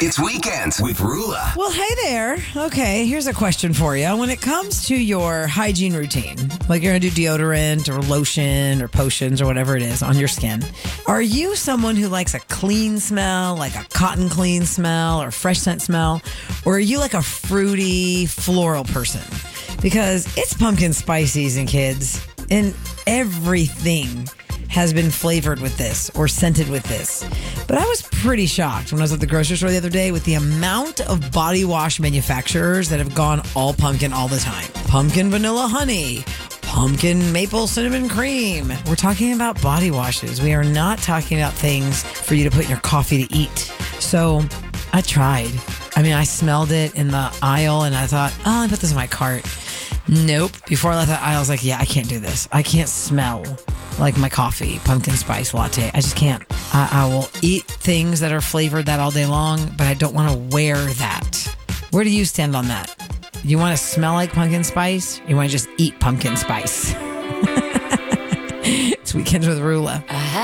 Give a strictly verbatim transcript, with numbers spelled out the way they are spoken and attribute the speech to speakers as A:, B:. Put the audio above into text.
A: It's Weekends with Rula.
B: Well, hey there. Okay, here's a question for you. When it comes to your hygiene routine, like you're going to do deodorant or lotion or potions or whatever it is on your skin, are you someone who likes a clean smell, like a cotton clean smell or fresh scent smell? Or are you like a fruity, floral person? Because it's pumpkin spice season, kids, and everything has been flavored with this or scented with this. But I was pretty shocked when I was at the grocery store the other day with the amount of body wash manufacturers that have gone all pumpkin all the time. Pumpkin vanilla honey, pumpkin maple cinnamon cream. We're talking about body washes. We are not talking about things for you to put in your coffee to eat. So I tried. I mean, I smelled it in the aisle and I thought, oh, I put this in my cart. Nope. Before I left that aisle, I was like, yeah, I can't do this. I can't smell like my coffee, pumpkin spice latte. I just can't. I, I will eat things that are flavored that all day long, but I don't want to wear that. Where do you stand on that? You want to smell like pumpkin spice? Or you want to just eat pumpkin spice? It's Weekends with Rula.